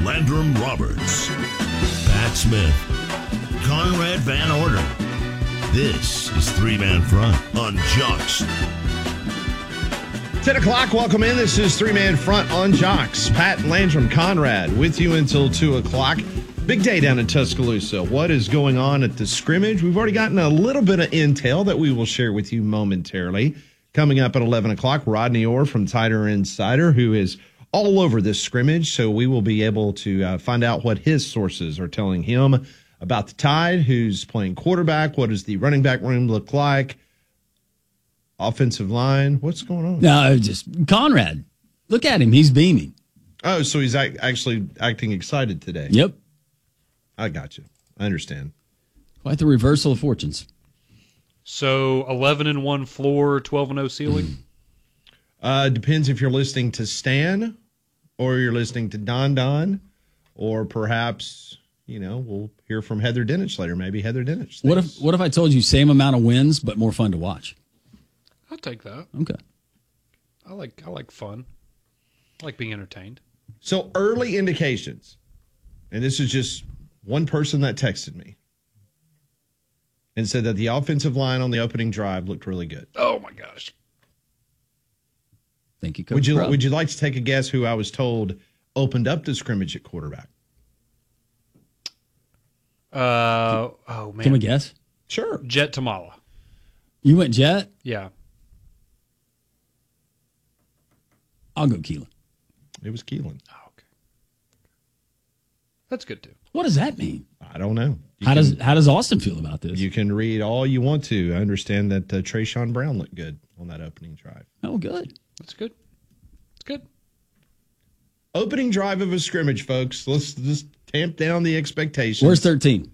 Landrum Roberts, Pat Smith, Conrad Van Order. This is Three Man Front on Jocks. 10 o'clock, welcome in. This is Three Man Front on Jocks. Pat Landrum, Conrad with you until 2 o'clock. Big day down in Tuscaloosa. What is going on at the scrimmage? We've already gotten a little bit of intel that we will share with you momentarily. Coming up at 11 o'clock, Rodney Orr from Tider Insider, who is all over this scrimmage. So we will be able to find out what his sources are telling him about the Tide, who's playing quarterback. What does the running back room look like? Offensive line. What's going on? No, just Conrad. Look at him. He's beaming. Oh, so he's actually acting excited today. Yep. I got you. I understand. Quite the reversal of fortunes. So 11-1 floor, 12-0 ceiling? Depends if you're listening to Stan or you're listening to Don, or perhaps, we'll hear from Heather Dinich later. Maybe Heather Dinich. What if I told you same amount of wins but more fun to watch? I'll take that. Okay. I like fun. I like being entertained. So early indications, and this is just one person that texted me and said that the offensive line on the opening drive looked really good. Oh my gosh! Thank you, Coach. Would you like to take a guess who I was told opened up the scrimmage at quarterback? Oh man! Can we guess? Sure. Jet Tamala. You went Jet? Yeah. I'll go Keelan. It was Keelan. Oh, okay. That's good too. What does that mean? I don't know. How does Austin feel about this? You can read all you want to. I understand that Trayshawn Brown looked good on that opening drive. Oh, good. That's good. It's good. Opening drive of a scrimmage, folks. Let's just tamp down the expectations. Where's 13?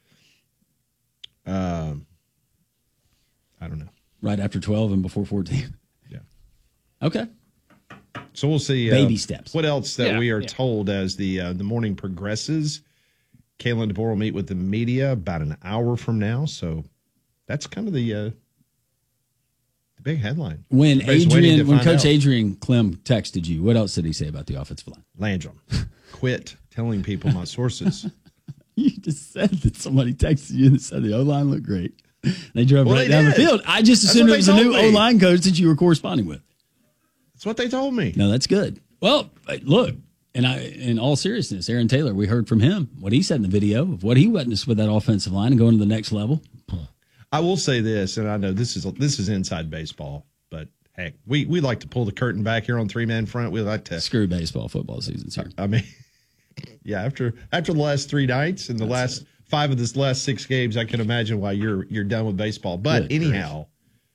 I don't know. Right after 12 and before 14. Yeah. Okay. So we'll see. Baby steps. What else that we are told as the morning progresses? Kalen DeBoer will meet with the media about an hour from now. So that's kind of the big headline. When Coach out. Adrian Clem texted you, what else did he say about the offensive line? Landrum, quit telling people my sources. You just said that somebody texted you and said the O-line looked great. They drove Well, right they down the did. field. I just assumed it was a new O-line coach that you were corresponding with. That's what they told me. No, that's good. Well, look, in all seriousness, Aaron Taylor, we heard from him what he said in the video of what he witnessed with that offensive line and going to the next level. I will say this, and I know this is inside baseball, but heck, we like to pull the curtain back here on Three Man Front. We like to screw baseball. Football season's here. I mean, yeah, after the last 3 nights and the last 5 of this last 6 games, I can imagine why you're done with baseball. But anyhow,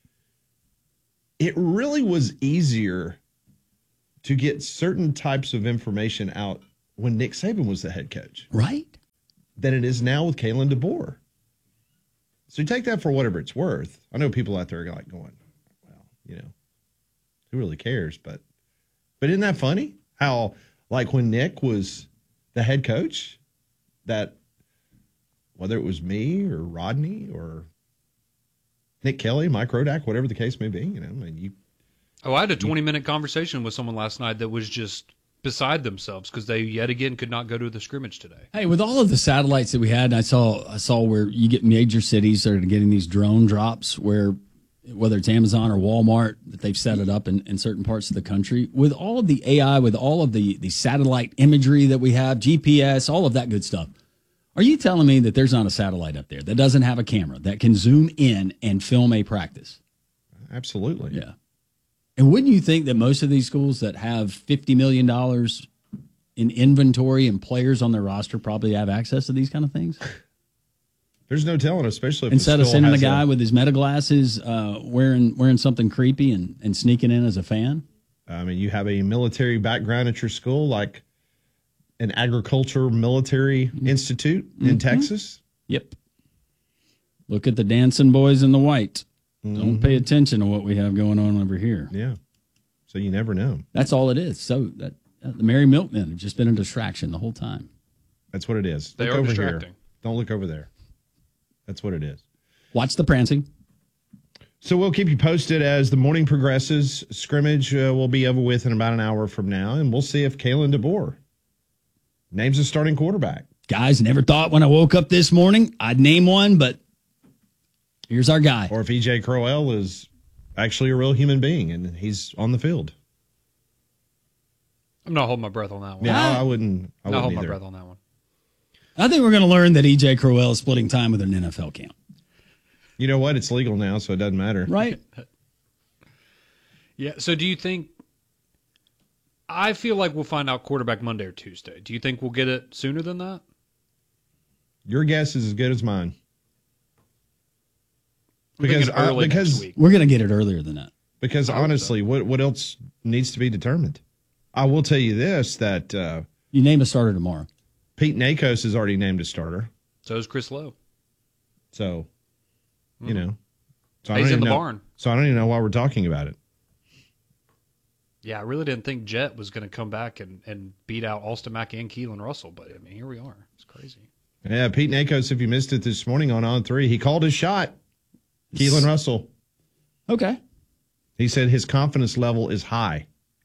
it really was easier to get certain types of information out when Nick Saban was the head coach, right? Than it is now with Kalen DeBoer. So you take that for whatever it's worth. I know people out there are like going, well, who really cares? But isn't that funny? How, like, when Nick was the head coach, that whether it was me or Rodney or Nick Kelly, Mike Rodak, whatever the case may be, I had a 20-minute conversation with someone last night that was just beside themselves because they yet again could not go to the scrimmage today. Hey, with all of the satellites that we had, I saw where you get major cities that are getting these drone drops where, whether it's Amazon or Walmart, that they've set it up in certain parts of the country. With all of the AI, with all of the satellite imagery that we have, GPS, all of that good stuff, are you telling me that there's not a satellite up there that doesn't have a camera that can zoom in and film a practice? Absolutely. Yeah. And wouldn't you think that most of these schools that have $50 million in inventory and players on their roster probably have access to these kind of things? There's no telling, especially if instead of sending a guy with his meta glasses wearing something creepy and sneaking in as a fan. I mean, you have a military background at your school, like an agriculture military institute in Texas. Yep. Look at the dancing boys in the white. Don't pay attention to what we have going on over here. Yeah. So you never know. That's all it is. So the Merry Milkmen have just been a distraction the whole time. That's what it is. They look are over distracting. Here. Don't look over there. That's what it is. Watch the prancing. So we'll keep you posted as the morning progresses. Scrimmage will be over with in about an hour from now, and we'll see if Kalen DeBoer names a starting quarterback. Guys, never thought when I woke up this morning I'd name one, but here's our guy. Or if E.J. Crowell is actually a real human being and he's on the field. I'm not holding my breath on that one. Yeah, I wouldn't Not holding my either. breath on that one. I think we're going to learn that E.J. Crowell is splitting time with an NFL camp. You know what? It's legal now, so it doesn't matter. Right? Yeah. So do you think? I feel like we'll find out quarterback Monday or Tuesday. Do you think we'll get it sooner than that? Your guess is as good as mine. I'm thinking early next week. We're going to get it earlier than that. Because honestly, what else needs to be determined? I will tell you this, that You name a starter tomorrow. Pete Nakos has already named a starter. So is Chris Lowe. So, you know. So He's in the know, barn. So I don't even know why we're talking about it. Yeah, I really didn't think Jet was going to come back and beat out Austin Mack and Keelan Russell, but I mean, here we are. It's crazy. Yeah, Pete Nakos, if you missed it this morning on 3, he called his shot. Keelan Russell. Okay. He said his confidence level is high.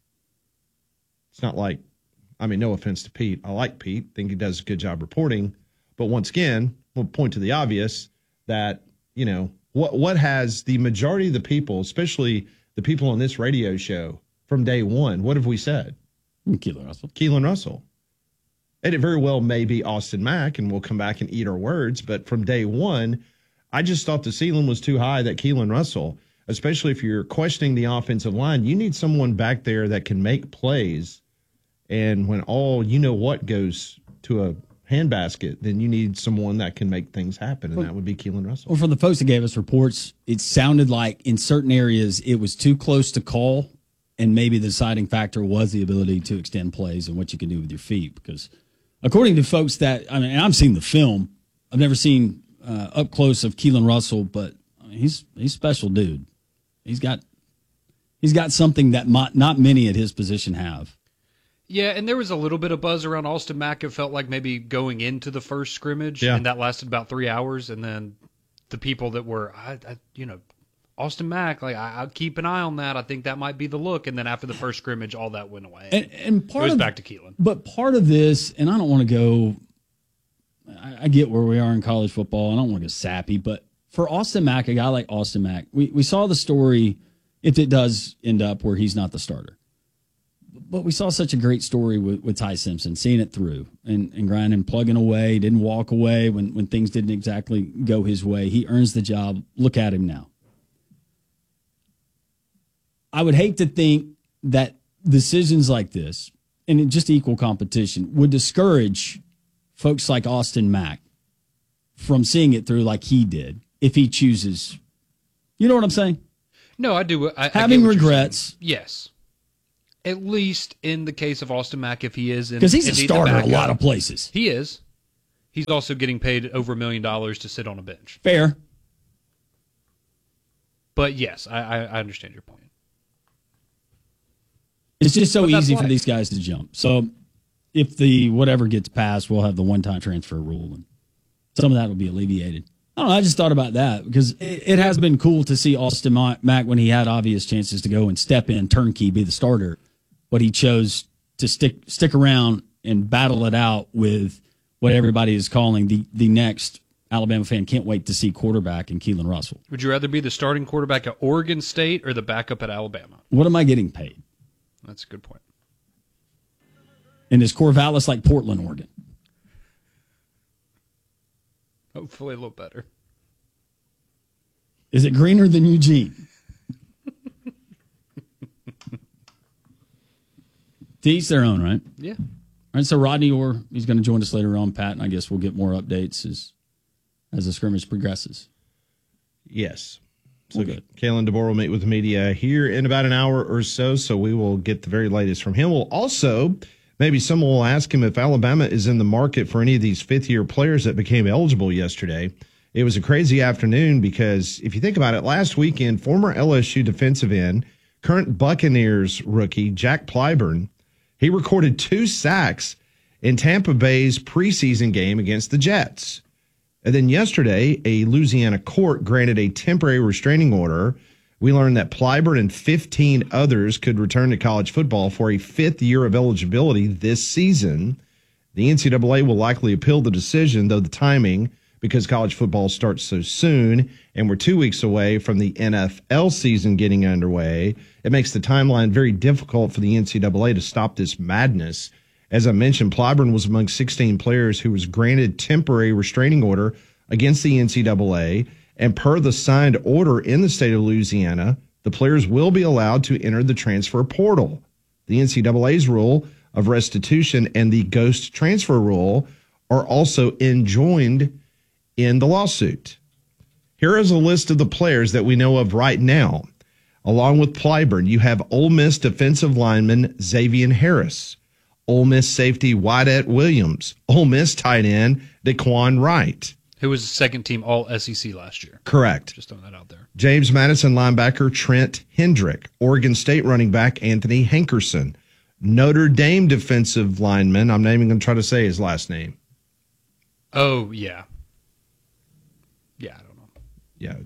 It's not like, I mean, no offense to Pete. I like Pete. Think he does a good job reporting. But once again, we'll point to the obvious that, you know, what has the majority of the people, especially the people on this radio show from day one, what have we said? Keelan Russell. Keelan Russell. And it very well may be Austin Mack, and we'll come back and eat our words. But from day one, I just thought the ceiling was too high that Keelan Russell, especially if you're questioning the offensive line, you need someone back there that can make plays. And when all you know what goes to a handbasket, then you need someone that can make things happen, and that would be Keelan Russell. Well, from the folks that gave us reports, it sounded like in certain areas it was too close to call, and maybe the deciding factor was the ability to extend plays and what you can do with your feet. Because according to folks that, I mean, and I've seen the film, I've never seen up close of Keelan Russell, but I mean, he's a special dude. He's got something that not many at his position have. Yeah, and there was a little bit of buzz around Austin Mack. It felt like maybe going into the first scrimmage, and that lasted about 3 hours. And then the people that were, Austin Mack, like I'll keep an eye on that. I think that might be the look. And then after the first scrimmage, all that went away. And part it was of, back to Keelan. But part of this, and I don't want to go. I get where we are in college football. I don't want to go sappy, but for Austin Mack, a guy like Austin Mack, we saw the story. If it does end up where he's not the starter. But we saw such a great story with Ty Simpson, seeing it through and grinding, plugging away, didn't walk away when things didn't exactly go his way. He earns the job. Look at him now. I would hate to think that decisions like this, and in just equal competition, would discourage folks like Austin Mack from seeing it through like he did if he chooses. You know what I'm saying? No, I do. Having regrets. Yes. At least in the case of Austin Mack, if he is in, because he's a starter a lot of places. He is. He's also getting paid over $1 million to sit on a bench. Fair. But yes, I understand your point. It's just so easy for these guys to jump. So if the whatever gets passed, we'll have the one-time transfer rule, and some of that will be alleviated. I don't know. I just thought about that because it has been cool to see Austin Mack when he had obvious chances to go and step in, turnkey, be the starter. But he chose to stick around and battle it out with what everybody is calling the next Alabama fan can't wait to see quarterback in Keelan Russell. Would you rather be the starting quarterback at Oregon State or the backup at Alabama? What am I getting paid? That's a good point. And is Corvallis like Portland, Oregon? Hopefully a little better. Is it greener than Eugene? To each their own, right? Yeah. All right, so Rodney Orr, he's going to join us later on, Pat, and I guess we'll get more updates as the scrimmage progresses. Yes. So Well, good. Kalen DeBoer will meet with the media here in about an hour or so we will get the very latest from him. We'll also, maybe someone will ask him if Alabama is in the market for any of these fifth-year players that became eligible yesterday. It was a crazy afternoon because if you think about it, last weekend, former LSU defensive end, current Buccaneers rookie, Jack Clyburn, he recorded 2 sacks in Tampa Bay's preseason game against the Jets. And then yesterday, a Louisiana court granted a temporary restraining order. We learned that Clyburn and 15 others could return to college football for a 5th year of eligibility this season. The NCAA will likely appeal the decision, though the timing, because college football starts so soon and we're 2 weeks away from the NFL season getting underway, it makes the timeline very difficult for the NCAA to stop this madness. As I mentioned, Clyburn was among 16 players who was granted temporary restraining order against the NCAA, and per the signed order in the state of Louisiana, the players will be allowed to enter the transfer portal. The NCAA's rule of restitution and the ghost transfer rule are also enjoined in the lawsuit. Here is a list of the players that we know of right now. Along with Clyburn, you have Ole Miss defensive lineman Xavier Harris, Ole Miss safety Wyatt Williams, Ole Miss tight end Daquan Wright. Who was second-team All-SEC last year. Correct. Just throwing that out there. James Madison linebacker Trent Hendrick, Oregon State running back Anthony Hankerson, Notre Dame defensive lineman, I'm not even going to try to say his last name. Oh, yeah. Yeah, I don't know. Yeah,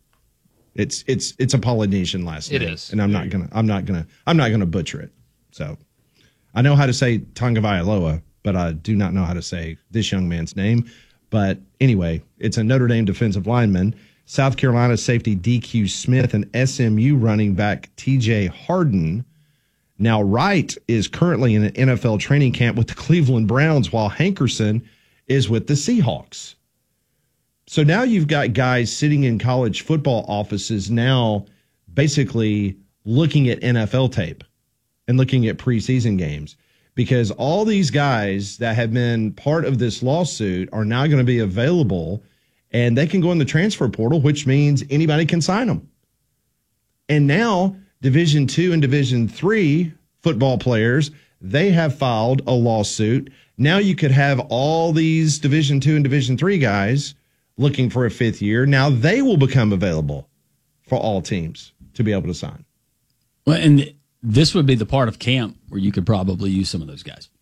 it's a Polynesian last name. It is. And I'm not gonna butcher it. So I know how to say Tagovailoa, but I do not know how to say this young man's name. But anyway, it's a Notre Dame defensive lineman, South Carolina safety DQ Smith, and SMU running back TJ Harden. Now, Wright is currently in an NFL training camp with the Cleveland Browns, while Hankerson is with the Seahawks. So now you've got guys sitting in college football offices now basically looking at NFL tape and looking at preseason games, because all these guys that have been part of this lawsuit are now going to be available, and they can go in the transfer portal, which means anybody can sign them. And now Division II and Division III football players, they have filed a lawsuit. Now you could have all these Division II and Division III guys looking for a fifth year. Now they will become available for all teams to be able to sign. Well, and this would be the part of camp where you could probably use some of those guys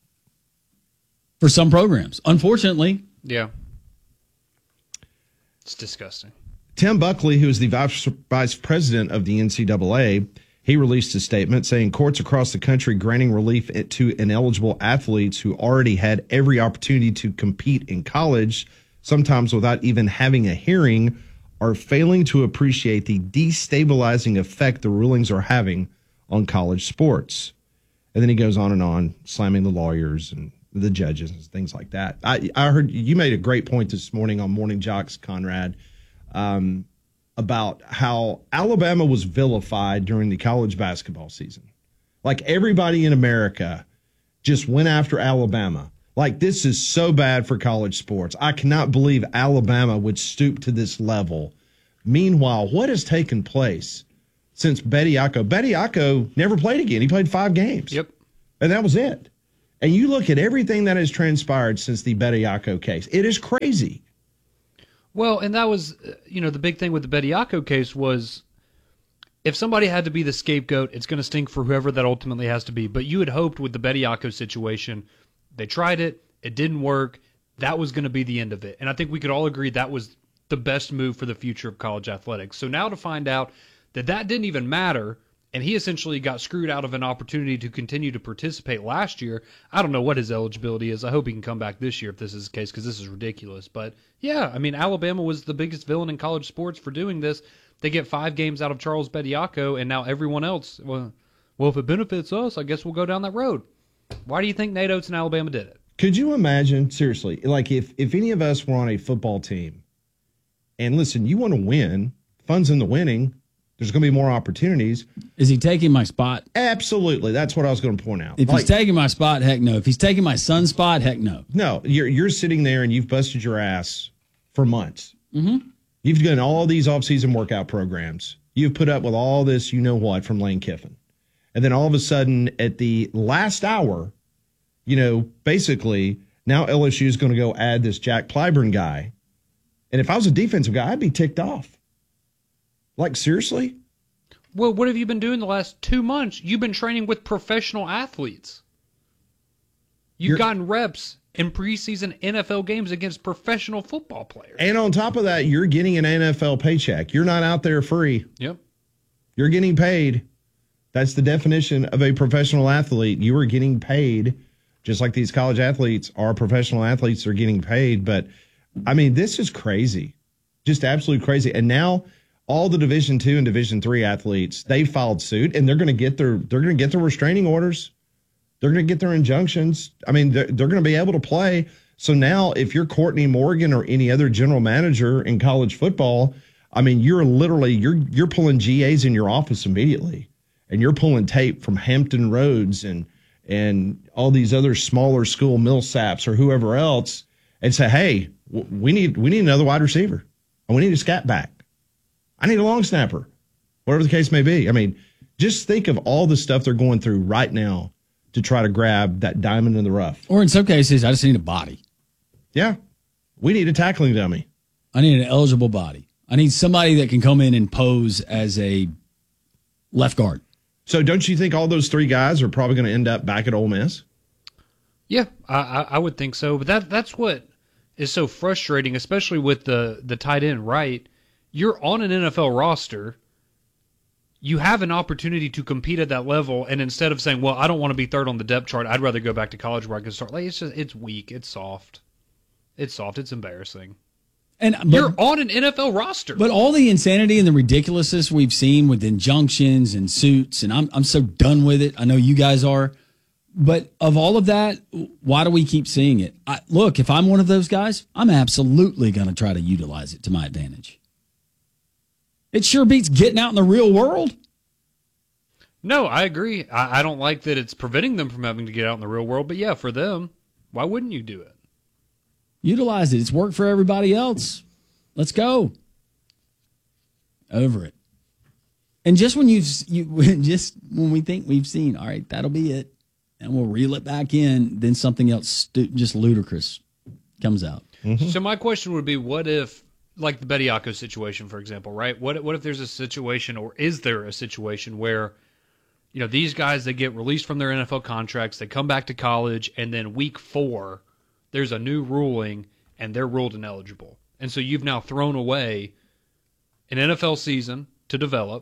for some programs. Unfortunately. Yeah. It's disgusting. Tim Buckley, who is the vice president of the NCAA, he released a statement saying courts across the country granting relief to ineligible athletes who already had every opportunity to compete in college, sometimes without even having a hearing, are failing to appreciate the destabilizing effect the rulings are having on college sports. And then he goes on, slamming the lawyers and the judges and things like that. I heard you made a great point this morning on Morning Jocks, Conrad, about how Alabama was vilified during the college basketball season. Like everybody in America just went after Alabama. Like, this is so bad for college sports. I cannot believe Alabama would stoop to this level. Meanwhile, what has taken place since Bediako never played again. He played 5 games. Yep. And that was it. And you look at everything that has transpired since the Bediako case. It is crazy. Well, and that was, the big thing with the Bediako case was if somebody had to be the scapegoat, it's going to stink for whoever that ultimately has to be. But you had hoped with the Bediako situation, they tried it, it didn't work, that was going to be the end of it. And I think we could all agree that was the best move for the future of college athletics. So now to find out that didn't even matter, and he essentially got screwed out of an opportunity to continue to participate last year. I don't know what his eligibility is. I hope he can come back this year if this is the case, because this is ridiculous. But yeah, I mean, Alabama was the biggest villain in college sports for doing this. They get 5 games out of Charles Bediako, and now everyone else, well, if it benefits us, I guess we'll go down that road. Why do you think Nate Oates and Alabama did it? Could you imagine, seriously, like if any of us were on a football team, and listen, you want to win, fun's in the winning, there's going to be more opportunities. Is he taking my spot? Absolutely. That's what I was going to point out. If he's taking my spot, heck no. If he's taking my son's spot, heck no. No, you're sitting there and you've busted your ass for months. Mm-hmm. You've done all these off-season workout programs. You've put up with all this you-know-what from Lane Kiffin. And then all of a sudden, at the last hour, basically, now LSU is going to go add this Jack Clyburn guy. And if I was a defensive guy, I'd be ticked off. Like, seriously? Well, what have you been doing the last 2 months? You've been training with professional athletes. You've gotten reps in preseason NFL games against professional football players. And on top of that, you're getting an NFL paycheck. You're not out there free. Yep. You're getting paid. That's the definition of a professional athlete. You are getting paid just like these college athletes are professional athletes are getting paid. But I mean, this is crazy, just absolutely crazy. And now all the Division II and Division III athletes, they filed suit, and they're going to get their restraining orders. They're going to get their injunctions. I mean, they're going to be able to play. So now if you're Courtney Morgan or any other general manager in college football, I mean, you're literally you're pulling GAs in your office immediately, and you're pulling tape from Hampton Roads and all these other smaller school Millsaps or whoever else, and say, hey, we need another wide receiver, and we need a scat back. I need a long snapper, whatever the case may be. I mean, just think of all the stuff they're going through right now to try to grab that diamond in the rough. Or in some cases, I just need a body. Yeah, we need a tackling dummy. I need an eligible body. I need somebody that can come in and pose as a left guard. So don't you think all those three guys are probably going to end up back at Ole Miss? Yeah, I would think so. But that's what is so frustrating, especially with the tight end, right? You're on an NFL roster. You have an opportunity to compete at that level, and instead of saying, well, I don't want to be third on the depth chart, I'd rather go back to college where I can start. Like, it's weak. It's soft. It's embarrassing. You're on an NFL roster. But all the insanity and the ridiculousness we've seen with injunctions and suits, and I'm so done with it. I know you guys are. But of all of that, why do we keep seeing it? Look, if I'm one of those guys, I'm absolutely going to try to utilize it to my advantage. It sure beats getting out in the real world. No, I agree. I don't like that it's preventing them from having to get out in the real world. But yeah, for them, why wouldn't you do it? Utilize it. It's worked for everybody else. Let's go. Over it. And just when when we think we've seen, all right, that'll be it, and we'll reel it back in, then something else just ludicrous comes out. Mm-hmm. So my question would be, what if, like the Bediako situation, for example, right? What if there's a situation, or is there a situation where, you know, these guys, they get released from their NFL contracts, they come back to college, and then week 4, there's a new ruling, and they're ruled ineligible. And so you've now thrown away an NFL season to develop,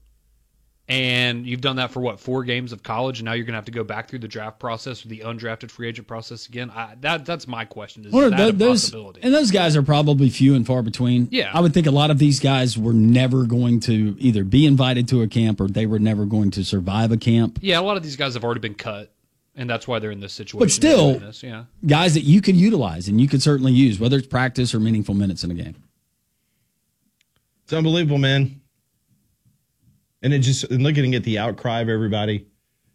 and you've done that for, 4 games of college, and now you're going to have to go back through the draft process or the undrafted free agent process again? That's my question. Is that a possibility? And those guys are probably few and far between. Yeah. I would think a lot of these guys were never going to either be invited to a camp or they were never going to survive a camp. Yeah, a lot of these guys have already been cut. And that's why they're in this situation. But still, guys that you could utilize and you could certainly use, whether it's practice or meaningful minutes in a game. It's unbelievable, man. And looking at the outcry of everybody,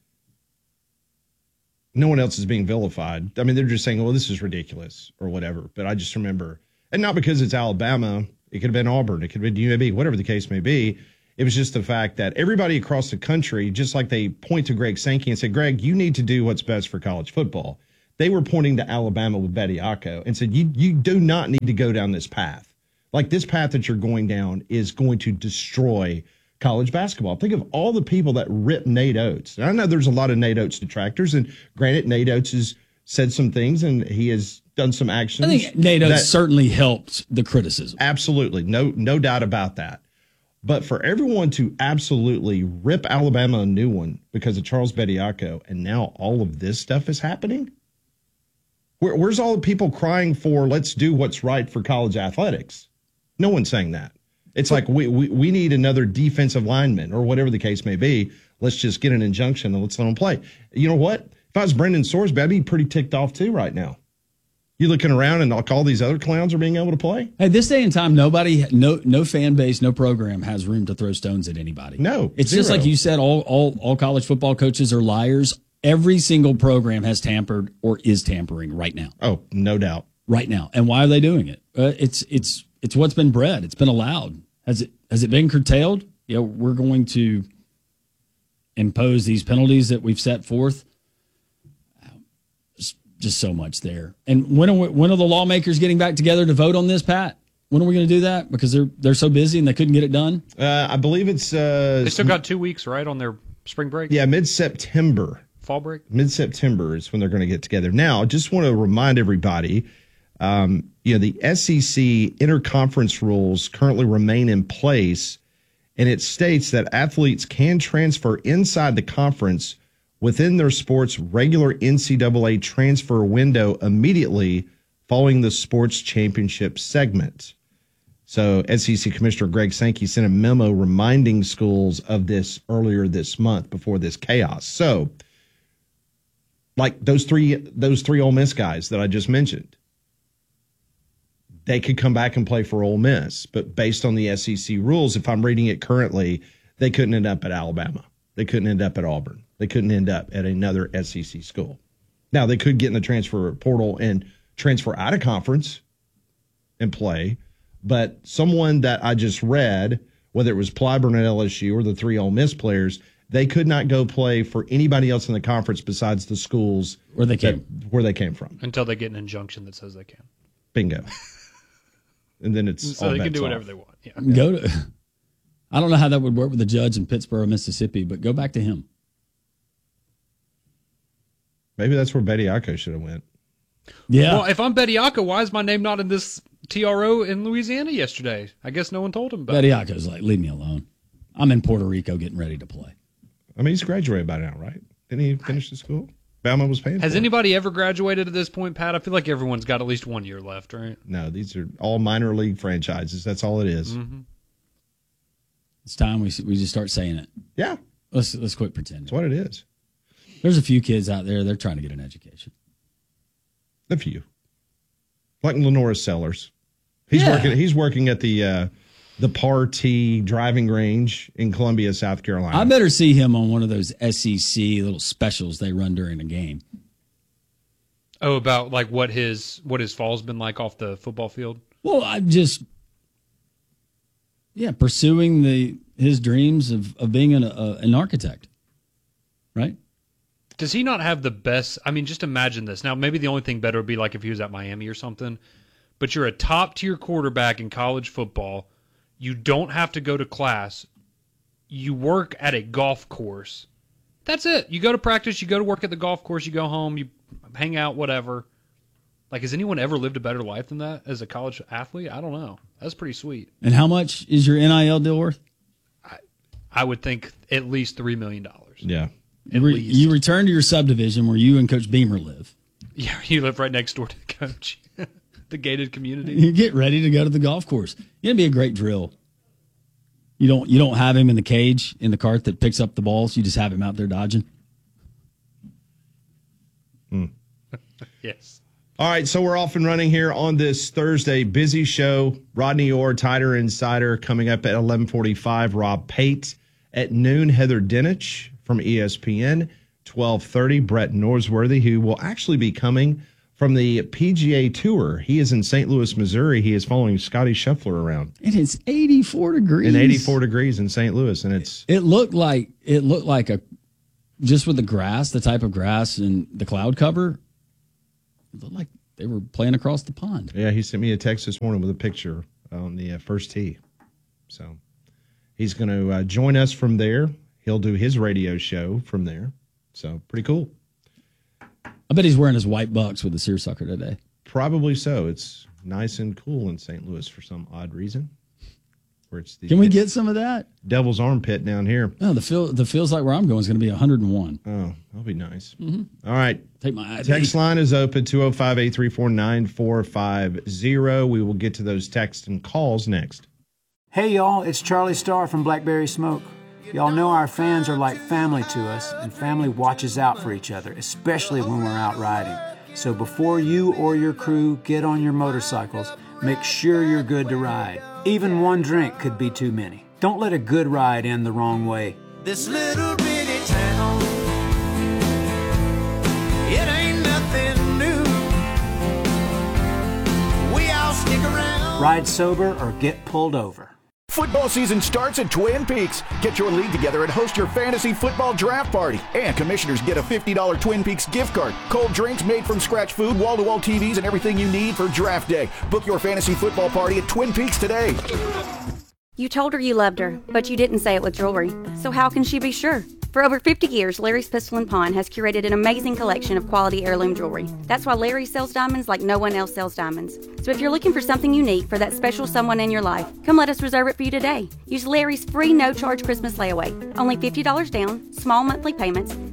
no one else is being vilified. I mean, they're just saying, well, this is ridiculous or whatever. But I just remember, and not because it's Alabama, it could have been Auburn, it could have been UAB, whatever the case may be. It was just the fact that everybody across the country, just like they point to Greg Sankey and say, Greg, you need to do what's best for college football. They were pointing to Alabama with Bediako and said, you do not need to go down this path. Like, this path that you're going down is going to destroy college basketball. Think of all the people that rip Nate Oates. And I know there's a lot of Nate Oates detractors, and granted, Nate Oates has said some things and he has done some actions. I think Nate Oates certainly helped the criticism. Absolutely. No doubt about that. But for everyone to absolutely rip Alabama a new one because of Charles Bediako, and now all of this stuff is happening? Where's all the people crying for, let's do what's right for college athletics? No one's saying that. It's like we need another defensive lineman or whatever the case may be. Let's just get an injunction and let's let them play. You know what? If I was Brendan Sorsby, I'd be pretty ticked off too right now. You looking around and all these other clowns are being able to play? Hey, this day and time, no fan base, no program has room to throw stones at anybody. No, it's zero. Just like you said, all college football coaches are liars. Every single program has tampered or is tampering right now. Oh, no doubt. Right now. And why are they doing it? It's what's been bred. It's been allowed. Has it been curtailed? Yeah, we're going to impose these penalties that we've set forth. Just so much there. And when are the lawmakers getting back together to vote on this, Pat? When are we going to do that? Because they're so busy and they couldn't get it done. I believe it's they still got 2 weeks, right, on their spring break. Yeah, mid-September. Fall break. Mid-September is when they're going to get together. Now, just want to remind everybody, the SEC interconference rules currently remain in place, and it states that athletes can transfer inside the conference within their sport's regular NCAA transfer window immediately following the sports championship segment. So SEC Commissioner Greg Sankey sent a memo reminding schools of this earlier this month before this chaos. So, like those three Ole Miss guys that I just mentioned, they could come back and play for Ole Miss. But based on the SEC rules, if I'm reading it currently, they couldn't end up at Alabama. They couldn't end up at Auburn. They couldn't end up at another SEC school. Now, they could get in the transfer portal and transfer out of conference and play. But someone that I just read, whether it was Clyburn at LSU or the three Ole Miss players, they could not go play for anybody else in the conference besides the schools where they came from. Until they get an injunction that says they can. Bingo. And then it's so all they can do off. whatever they want. Yeah. I don't know how that would work with the judge in Pittsburgh, Mississippi, but go back to him. Maybe that's where Bediako should have went. Yeah. Well, if I'm Bediako, why is my name not in this TRO in Louisiana yesterday? I guess no one told him about it. Bediako's like, leave me alone. I'm in Puerto Rico getting ready to play. I mean, he's graduated by now, right? Didn't he finish the school? Bama was paying for it. Has anybody ever graduated at this point, Pat? I feel like everyone's got at least 1 year left, right? No, these are all minor league franchises. That's all it is. Mm-hmm. It's time we just start saying it. Yeah. Let's quit pretending. That's what it is. There's a few kids out there, they're trying to get an education. A few. Like Lenora Sellers. He's working at the Par-T driving range in Columbia, South Carolina. I better see him on one of those SEC little specials they run during a game. Oh, about like what his fall's been like off the football field? Well, I'm just pursuing his dreams of being an architect. Right? Does he not have the best? I mean, just imagine this. Now, maybe the only thing better would be like if he was at Miami or something, but you're a top-tier quarterback in college football. You don't have to go to class. You work at a golf course. That's it. You go to practice, you go to work at the golf course, you go home, you hang out, whatever. Like, has anyone ever lived a better life than that as a college athlete? I don't know. That's pretty sweet. And how much is your NIL deal worth? I would think at least $3 million. Yeah. You return to your subdivision where you and Coach Beamer live. Yeah, you live right next door to the coach. The gated community. You get ready to go to the golf course. It'd be a great drill. You don't have him in the cage in the cart that picks up the balls. You just have him out there dodging. Yes. All right, so we're off and running here on this Thursday. Busy show. Rodney Orr, Tighter Insider, coming up at 11:45. Rob Pate at noon. Heather Dinich from ESPN. 12:30. Brett Norsworthy, who will actually be coming from the PGA Tour. He is in St. Louis, Missouri. He is following Scotty Scheffler around. And it's 84 degrees. And 84 degrees in St. Louis, and it looked like just with the grass, the type of grass and the cloud cover, it looked like they were playing across the pond. Yeah, he sent me a text this morning with a picture on the first tee. So he's going to join us from there. He'll do his radio show from there. So pretty cool. I bet he's wearing his white bucks with the seersucker today. Probably so. It's nice and cool in St. Louis for some odd reason. Where it's Can we get some of that? Devil's Armpit down here. No, the feels like where I'm going is going to be 101. Oh, that'll be nice. Mm-hmm. All right. Take my ID. Text line is open, 205-834-9450. We will get to those texts and calls next. Hey, y'all. It's Charlie Starr from Blackberry Smoke. Y'all know our fans are like family to us, and family watches out for each other, especially when we're out riding. So before you or your crew get on your motorcycles, make sure you're good to ride. Even one drink could be too many. Don't let a good ride end the wrong way. This little bitty town, it ain't nothing new. We all stick around. Ride sober or get pulled over. Football season starts at Twin Peaks. Get your league together and host your fantasy football draft party. And commissioners get a $50 Twin Peaks gift card. Cold drinks, made from scratch food, wall-to-wall TVs, and everything you need for draft day. Book your fantasy football party at Twin Peaks today. You told her you loved her, but you didn't say it with jewelry. So how can she be sure? For over 50 years, Larry's Pistol & Pawn has curated an amazing collection of quality heirloom jewelry. That's why Larry sells diamonds like no one else sells diamonds. So if you're looking for something unique for that special someone in your life, come let us reserve it for you today. Use Larry's free no-charge Christmas layaway. Only $50 down, small monthly payments,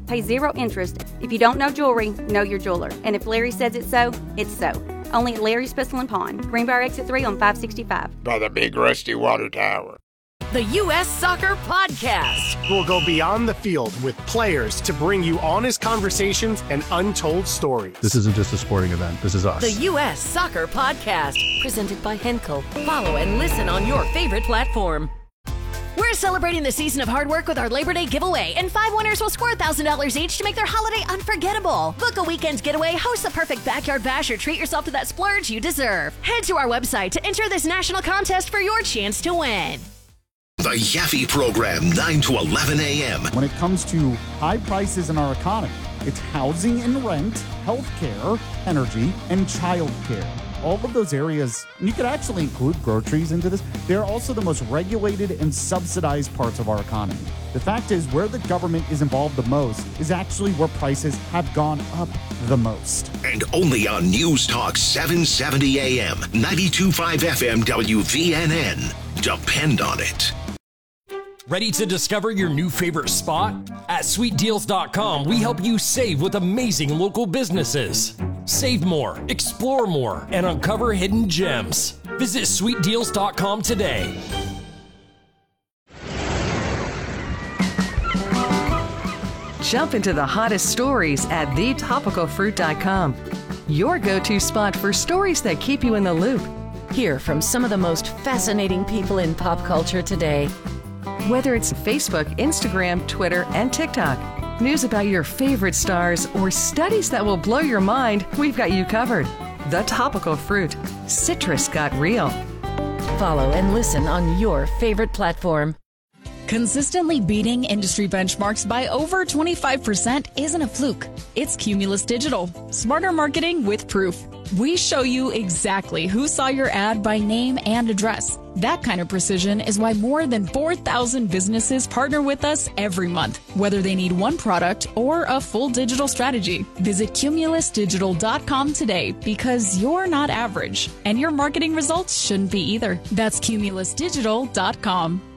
Pay 0 interest. If you don't know jewelry, know your jeweler. And if Larry says it's so, it's so. Only at Larry's Pistol and Pawn. Greenbrier Exit 3 on 565. By the big rusty water tower. The U.S. Soccer Podcast. We'll go beyond the field with players to bring you honest conversations and untold stories. This isn't just a sporting event. This is us. The U.S. Soccer Podcast. Presented by Henkel. Follow and listen on your favorite platform. We're celebrating the season of hard work with our Labor Day giveaway, and 5 winners will score $1,000 each to make their holiday unforgettable. Book a weekend getaway, host the perfect backyard bash, or treat yourself to that splurge you deserve. Head to our website to enter this national contest for your chance to win. The Yaffe Program, 9 to 11 a.m. When it comes to high prices in our economy, it's housing and rent, healthcare, energy, and childcare. All of those areas, and you could actually include groceries into this, they're also the most regulated and subsidized parts of our economy. The fact is, where the government is involved the most is actually where prices have gone up the most. And only on News Talk 770 AM, 92.5 FM WVNN. Depend on it. Ready to discover your new favorite spot? At sweetdeals.com, we help you save with amazing local businesses. Save more, explore more, and uncover hidden gems. Visit sweetdeals.com today. Jump into the hottest stories at thetopicalfruit.com. Your go-to spot for stories that keep you in the loop. Hear from some of the most fascinating people in pop culture today. Whether it's Facebook, Instagram, Twitter, and TikTok, news about your favorite stars, or studies that will blow your mind, we've got you covered. The Topical Fruit. Citrus got real. Follow and listen on your favorite platform. Consistently beating industry benchmarks by over 25% isn't a fluke. It's Cumulus Digital. Smarter marketing with proof. We show you exactly who saw your ad by name and address. That kind of precision is why more than 4,000 businesses partner with us every month, whether they need one product or a full digital strategy. Visit cumulusdigital.com today, because you're not average, and your marketing results shouldn't be either. That's cumulusdigital.com.